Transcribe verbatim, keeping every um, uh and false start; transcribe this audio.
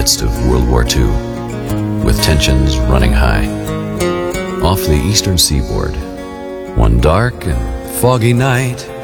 midst of World War Two, with tensions running high. Off the eastern seaboard, one dark and foggy night,